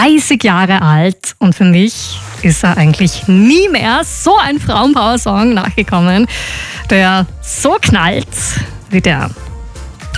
30 Jahre alt und für mich ist er eigentlich nie mehr so ein Frauenpower-Song nachgekommen, der so knallt wie der.